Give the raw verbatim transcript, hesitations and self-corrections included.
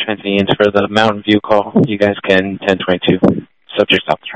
Transconvenience for the Mountain View call. You guys can ten twenty-two. Subject off the